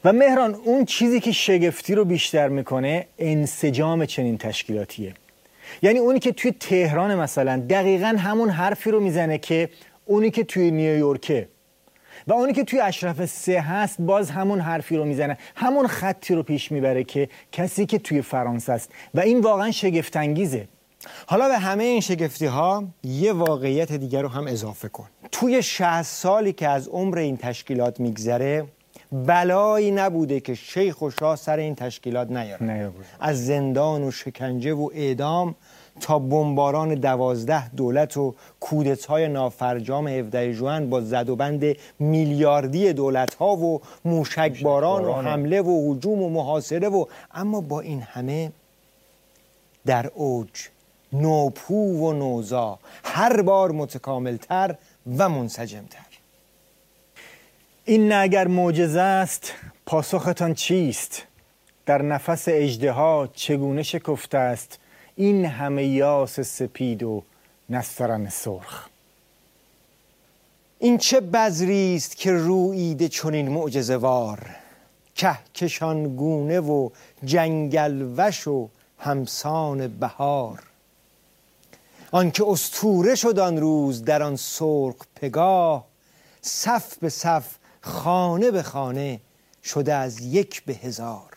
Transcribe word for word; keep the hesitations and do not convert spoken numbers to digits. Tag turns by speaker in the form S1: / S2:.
S1: و مهران اون چیزی که شگفتی رو بیشتر میکنه انسجام چنین تشکیلاتیه. یعنی اونی که توی تهران مثلا دقیقاً همون حرفی رو میزنه که اونی که توی نیویورکه، و اونی که توی اشرف سه هست باز همون حرفی رو میزنه، همون خطی رو پیش میبره که کسی که توی فرانسه است، و این واقعا شگفت انگیزه.
S2: حالا به همه این شگفتی ها یه واقعیت دیگر رو هم اضافه کن. توی شصت سالی که از عمر این تشکیلات میگذره بلایی نبوده که شیخ و شاه سر این تشکیلات نیاره. از زندان و شکنجه و اعدام تا بمباران دوازده دولت و کودتای نافرجام هفدهم ژوئن با زدوبند میلیاردی دولت ها و موشکباران و حمله و هجوم و محاصره و اما با این همه در اوج، نوپو و نوزا، هر بار متکاملتر و منسجمتر.
S1: این نه اگر معجزه است پاسختان چیست؟ در نفس اژدها چگونه شکفته است این همه یاس سپید و نسترن سرخ؟
S2: این چه بذری است که روییده چنین معجزه وار، کهکشان گونه و جنگل وش و همسان بهار. آنکه اسطوره شد آن روز در آن سرخ پگاه، صف به صف خانه به خانه شده از یک به هزار.